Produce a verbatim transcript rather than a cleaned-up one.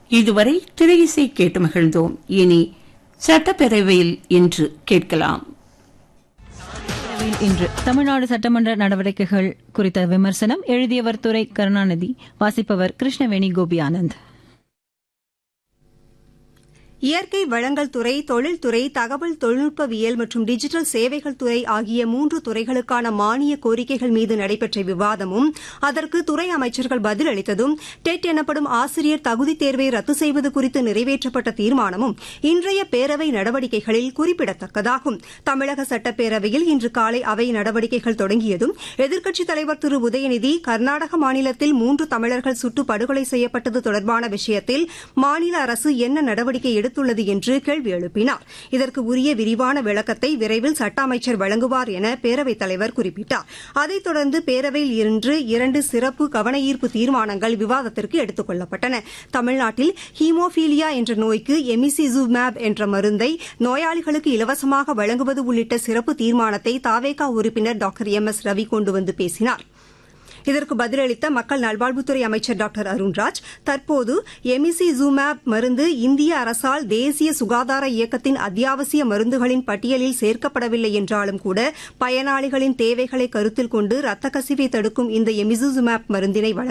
இதுவரை திரையிசை கேட்டு மகிழ்ந்தோம். இனி சட்டப்பேரவையில் இன்று கேட்கலாம். இன்று தமிழ்நாடு சட்டமன்ற நடவடிக்கைகள் குறித்த விமர்சனம். எழுதியவர் துரை கருணாநிதி. வாசிப்பவர் கிருஷ்ணவேணி கோபி ஆனந்த். இயற்கை வளங்கள் துறை, தொழில்துறை, தகவல் தொழில்நுட்பவியல் மற்றும் டிஜிட்டல் சேவைகள் துறை ஆகிய மூன்று துறைகளுக்கான மானிய கோரிக்கைகள் மீது நடைபெற்ற விவாதமும் அதற்கு துறை அமைச்சர்கள் பதிலளித்ததும் டெட் எனப்படும் ஆசிரியர் தகுதித் தேர்வை ரத்து செய்வது குறித்து நிறைவேற்றப்பட்ட தீர்மானமும் இன்றைய பேரவை நடவடிக்கைகளில் குறிப்பிடத்தக்கதாகும். தமிழக சட்டப்பேரவையில் இன்று காலை அவை நடவடிக்கைகள் தொடங்கியதும் எதிர்க்கட்சித் தலைவர் திரு உதயநிதி கர்நாடக மாநிலத்தில் மூன்று தமிழர்கள் சுட்டு படுகொலை செய்யப்பட்டது தொடர்பான விஷயத்தில் மாநில அரசு என்ன நடவடிக்கை எடுத்துள்ளது என்று கேள்வி எழுப்பினார். இதற்கு உரிய விரிவான விளக்கத்தை விரைவில் சட்ட அமைச்சர் வழங்குவார் என பேரவைத் தலைவர் குறிப்பிட்டார். அதைத் தொடர்ந்து பேரவையில் இன்று இரண்டு சிறப்பு கவனஈர்ப்பு தீர்மானங்கள் விவாதத்திற்கு எடுத்துக் கொள்ளப்பட்டன. தமிழ்நாட்டில் ஹீமோபீலியா என்ற நோய்க்கு எமிசிசூமேப் என்ற மருந்தை நோயாளிகளுக்கு இலவசமாக வழங்குவது உள்ளிட்ட சிறப்பு தீர்மானத்தை தாவேகா உறுப்பினர் டாக்டர் எம் எஸ் ரவி கொண்டு வந்து பேசினார். இதற்கு பதிலளித்த மக்கள் நல்வாழ்வுத்துறை அமைச்சர் டாக்டர் அருண்ராஜ், தற்போது எமிசிசூமேப் மருந்து இந்திய அரசால் தேசிய சுகாதார இயக்கத்தின் அத்தியாவசிய மருந்துகளின் பட்டியலில் சேர்க்கப்படவில்லை என்றாலும் கூட பயனாளிகளின் தேவைகளை கருத்தில் கொண்டு ரத்த கசிவை தடுக்கும் இந்த எமிசிசூமேப் மருந்தினை